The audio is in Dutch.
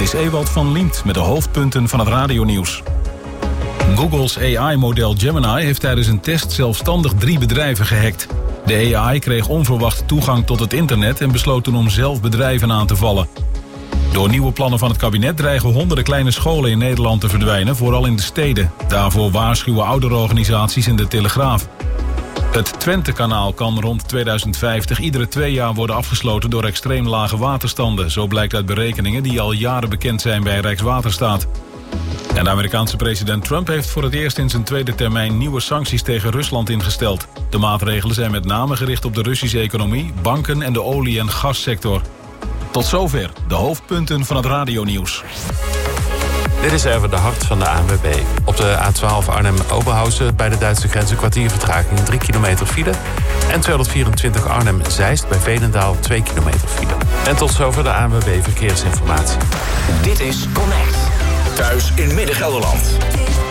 is Ewald van Liemt met de hoofdpunten van het radionieuws. Google's AI-model Gemini heeft tijdens een test zelfstandig 3 bedrijven gehackt. De AI kreeg onverwacht toegang tot het internet en besloot toen om zelf bedrijven aan te vallen. Door nieuwe plannen van het kabinet dreigen honderden kleine scholen in Nederland te verdwijnen, vooral in de steden. Daarvoor waarschuwen ouderorganisaties in de Telegraaf. Het Twentekanaal kan rond 2050 iedere 2 jaar worden afgesloten door extreem lage waterstanden. Zo blijkt uit berekeningen die al jaren bekend zijn bij Rijkswaterstaat. En de Amerikaanse president Trump heeft voor het eerst in zijn tweede termijn nieuwe sancties tegen Rusland ingesteld. De maatregelen zijn met name gericht op de Russische economie, banken en de olie- en gassector. Tot zover de hoofdpunten van het radionieuws. Dit is even de hart van de ANWB. Op de A12 Arnhem-Oberhausen bij de Duitse grens een kwartier vertraging, 3 kilometer file. En 224 Arnhem-Zeist bij Veenendaal 2 kilometer file. En tot zover de ANWB Verkeersinformatie. Dit is Connect. Thuis in Midden-Gelderland.